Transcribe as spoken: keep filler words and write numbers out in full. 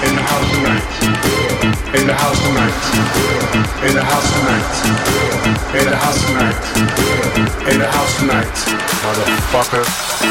In the house tonight. In the house tonight. In the house tonight. In the house tonight. In the house tonight. Motherfucker.